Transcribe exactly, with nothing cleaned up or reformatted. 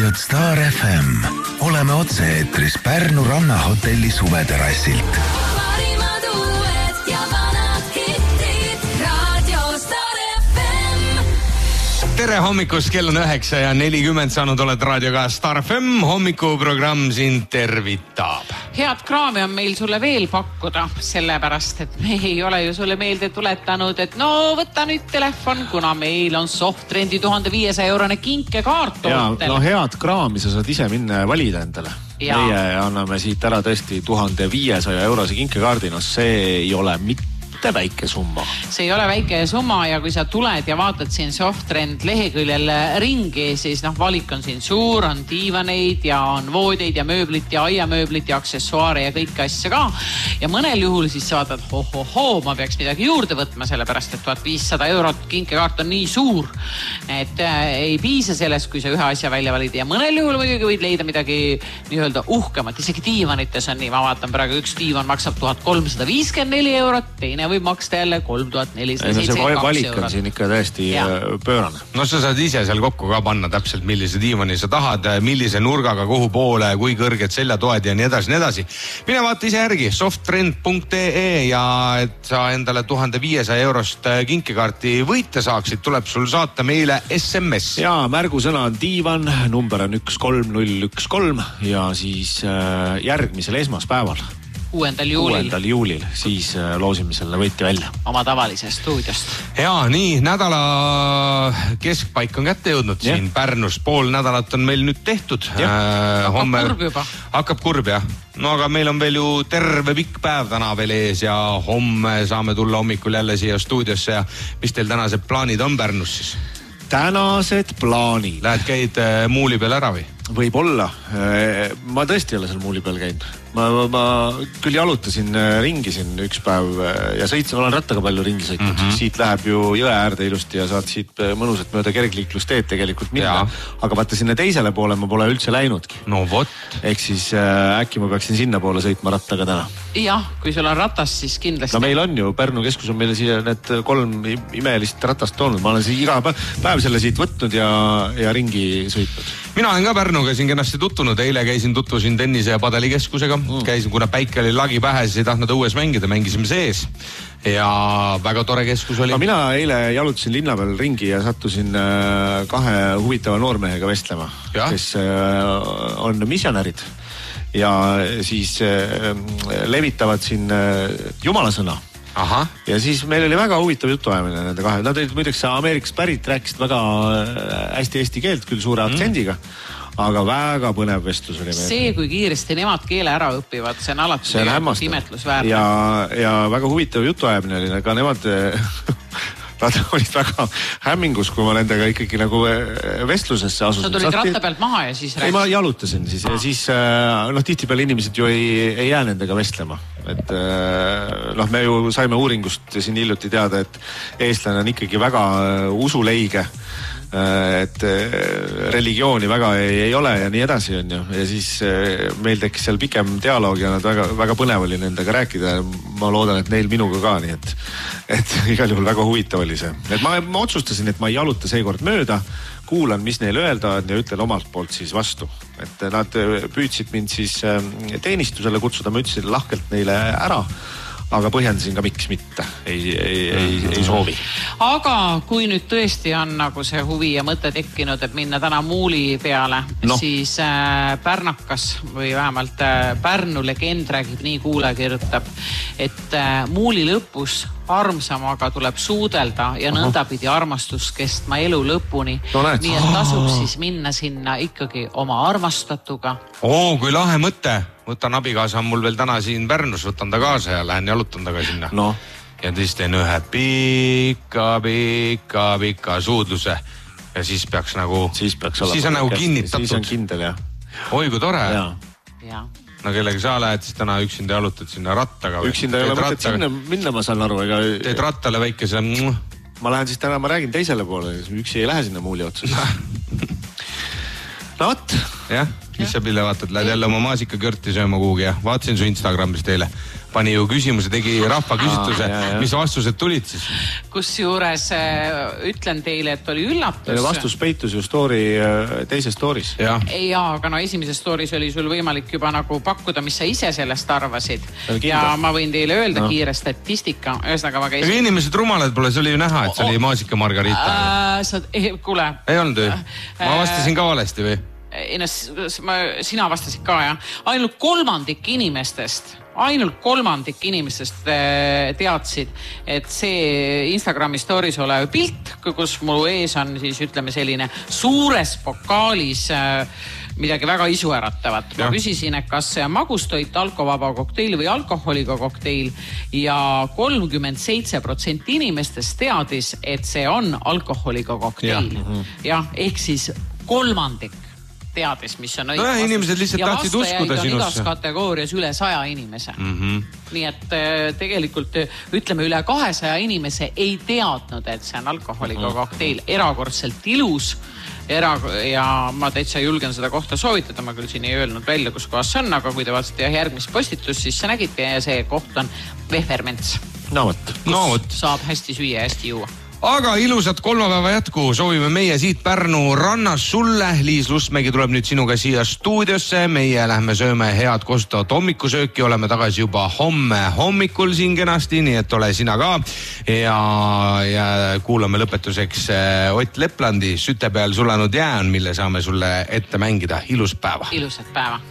kuulad Star F M. Oleme otse-eetris Pärnu rannahotelli suveterrassilt. Parimad uued ja vanad hittid. Radio Star F M. Tere hommikust, kell on üheksa ja nelikümmend saanud oled raadioga Star F M. Hommikuprogramm sind tervitab. Head kraami on meil sulle veel pakkuda, sellepärast, et me ei ole ju sulle meelde tuletanud, et no võta nüüd telefon, kuna meil on Softrendi tuhande viiesaja eurone kinkekaart. Ja, no head kraami sa saad ise minna ja valida endale. Ja. Meie anname siit ära tõesti tuhande viiesaja eurose kinkekaardi, no see ei ole mitte väike summa. See ei ole väike summa ja kui sa tuled ja vaatad siin Softrend leheküljel ringi, siis noh, valik on siin suur, on diivaneid ja on voodeid ja mööblit ja aiamööblit ja aksessuaare ja kõike asja ka. Ja mõnel juhul siis sa vaatad, ho-ho-ho, ma peaks midagi juurde võtma, sellepärast et tuhat viissada eurot kinkekaart on nii suur, et äh, ei piisa sellest, kui sa ühe asja välja valid. Ja mõnel juhul muidugi võid leida midagi nii-öelda uhkemat, isegi diivanites on nii. Ma vaatan praegu, üks diivan maksab tuhat kolmsada viiskümmend neli eurot, teine võib maksta jälle kolm tuhat nelisada seitsekümmend kaks valik eurot. on siin ikka tõesti ja. pöörane. No sa saad ise seal kokku ka panna täpselt, millise diivani sa tahad, millise nurgaga, kuhu poole, kui kõrged seljatoed ja nii edasi, nii edasi. Mine vaata ise järgi softrend punkt ee ja et sa endale tuhande viiesaja eurost kinkekaarti võita saaksid, tuleb sul saata meile S M S. Ja märgusõna on diivan, number on üks kolm null üks kolm ja siis järgmisel esmaspäeval. Kuuendal juulil. Kuuendal juulil, siis loosime selle võiti välja. Oma tavalisest stuudiost. Ja nii, nädala keskpaik on kätte jõudnud ja. Siin Pärnus. Pool nädalat on meil nüüd tehtud. Äh, hakkab homme... kurb juba. Hakkab kurb, jah. No aga meil on veel ju terve pikk päev täna veel ees ja homme saame tulla hommikul jälle siia stuudiosse ja mis teil tänased plaanid on Pärnus siis? Tänased plaanid. Lähed käid muuli peal ära või? Võib-olla. Ma tõesti ei ole seal muuli peal käinud. Ma, ma küll jalutasin ringi siin üks päev ja sõitsin, olen rattaga palju ringi sõitnud. Mm-hmm. Siit läheb ju jõe äärde ilusti ja saad siit mõnusat mööda kergliiklusteed tegelikult minna. Ja. Aga vaata sinna teisele poole ma pole üldse läinudki. No vot. Ehk siis äh, äkki ma peaksin sinna poole sõitma rattaga täna. Jah, kui sul on ratas, siis kindlasti. No meil on ju, Pärnu keskus on meile siia need kolm imelist ratast toonud. Ma olen siia iga päev selle siit võtnud ja, ja ringi sõitnud. Mina olen ka Pärnuga siin kenasti tuttunud. Eile käisin tutvusin tennise ja padelikeskusega. Mm. Käisin, kuna päike oli lagi pähe, siis ei tahtnud õues mängida, mängisime sees. Ja väga tore keskus oli. No, mina eile jalutasin linna peal ringi ja sattusin kahe huvitava noormehega vestlema, ja? Kes on missionärid ja siis levitavad siin jumalasõna. Aha. Ja siis meil oli väga huvitav jutuajamine nende kahe. Nad olid muideks Ameerikast pärit, rääkisid väga hästi eesti keelt, küll suure aktsendiga, mm. aga väga põnev vestlus oli meil. See, kui kiiresti nemad keele ära õpivad, see on alati see on imetlusväärne. Ja, ja väga huvitav jutuajamine oli, aga nemad nad olid väga hämmingus, kui ma nendega ikkagi nagu vestlusesse asusin. Sa tulid ratta pealt maha ja siis rääksid? Ei, ma jalutasin siis ja siis noh, tihtipeale inimesed ju ei, ei jää nendega vestlema. Et noh, me ju saime uuringust siin hiljuti teada, et eestlane on ikkagi väga usuleige, et religiooni väga ei, ei ole ja nii edasi on ju. Ja siis meil tekkis seal pikem dialoog ja nad väga, väga põnev oli nendega rääkida. Ma loodan, et neil minuga ka, nii et, et igal juhul väga huvitav oli see. Et ma, ma otsustasin, et ma ei jaluta seekord mööda, kuulan, mis neil öelda ja ütlen omalt poolt siis vastu. Et nad püüdsid mind siis teenistusele kutsuda, ma ütlesin lahkelt neile ära. Aga põhjendasin ka, miks mitte. Ei, ei, ei, ei soovi. Aga kui nüüd tõesti on nagu see huvi ja mõte tekkinud, et minna täna muuli peale, no. Siis äh, Pärnakas või vähemalt äh, Pärnu legend räägib, nii kuule kirjutab, et äh, muuli lõpus armsamaga tuleb suudelda ja Aha. nõndapidi armastus kestma elu lõpuni. No, nii et tasub siis minna sinna ikkagi oma armastatuga. Oo, kui lahe mõte. Võtan abikaasa on mul veel täna siin Pärnus, võtan ta kaasa ja lähen jalutan taga sinna. No. Ja siis teen ühe pika, pika, pika suudluse ja siis peaks nagu, siis, peaks siis on nagu kinnitatud. Siis on kindel, jah. Oi, kui tore. Ja. Ja. No kellega sa lähed, siis täna üksinda jalutad sinna rattaga. Või? Üksinda ei ole mõtet sinna minna, ma saan aru. Ega... Teed rattale väikese... Ma lähen siis täna, ma räägin teisele poole, üksi ei lähe sinna muuli otsa. No võt. Jah. mis sa Pille vaatad, lähed jälle oma maasikakörti sööma kuhugi ja vaatasin su Instagramis teile. Pani ju küsimuse, tegi rahvaküsitluse, ah, mis vastused tulid siis? Kusjuures äh, ütlen teile, et oli üllatus. Vastus peitus ju story, teises stories. Ja. ja, aga no esimeses stories oli sul võimalik juba nagu pakkuda, mis sa ise sellest arvasid. Ja ma võin teile öelda no. kiire statistika. Ühesõnaga väga esi... inimesed rumalad pole, see oli ju näha, et see oli maasika margarita. Äh, sa, eh, kuule. Ei olnud ju? Ma vastasin ka valesti või? Ennast, ma, sina vastasid ka, jah. Ainult kolmandik inimestest ainult kolmandik inimestest teadsid, et see Instagrami stories olev pilt, kus mul ees on siis ütleme selline suures pokaalis midagi väga isuäratavat. Ma küsisin, et kas see on magustoit, alkovaba kokteil või alkoholiga kokteil ja kolmkümmend seitse protsenti inimestest teadis, et see on alkoholiga kokteil. Ja, ja ehk siis kolmandik teadis, mis on õige no, vastus. Inimesed lihtsalt tahtsid uskuda sinusse. Ja vastajaid on igas kategoorias üle saja inimese. Mm -hmm. Nii et tegelikult ütleme üle kahesaja inimese ei teadnud, et see on alkoholiga mm -hmm. kokteil. Erakordselt ilus era- ja ma täitsa julgen seda kohta soovitada. Ma küll siin ei öelnud välja, kus kohas see on, aga kui te vaatasite järgmist postitust, siis sa nägite ja see koht on Vehverments. No vot. Kus no, võt. saab hästi süüa ja hästi juua. Aga ilusat kolmapäeva jätku soovime meie siit Pärnu rannas sulle. Liis Lustmägi tuleb nüüd sinuga siia stuudiosse. Meie lähme sööme head kostutavat hommikusööki. Oleme tagasi juba homme hommikul siin kenasti, nii et ole sina ka. Ja, ja kuulame lõpetuseks Ott Leplandi Süte peal sulanud jää on, mille saame sulle ette mängida. Ilus päeva. Ilusat päeva.